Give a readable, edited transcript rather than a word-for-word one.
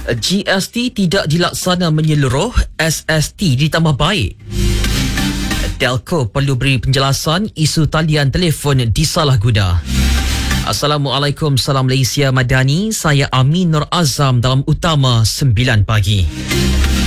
GST tidak dilaksana menyeluruh, SST ditambah baik. Telco perlu beri penjelasan isu talian telefon disalahguna. Assalamualaikum, salam Malaysia Madani. Saya Amin Nur Azam dalam Utama 9 pagi.